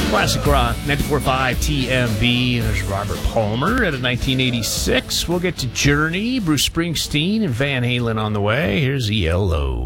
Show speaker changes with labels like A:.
A: Classic Rock, 94.5 TMB. There's Robert Palmer out of 1986. We'll get to Journey, Bruce Springsteen, and Van Halen on the way. Here's ELO.